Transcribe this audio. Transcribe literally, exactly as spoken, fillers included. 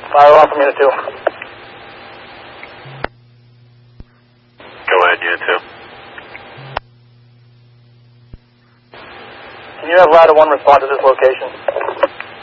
Fire off from Unit two. Go ahead, Unit two. Can you have Ladder one respond to this location?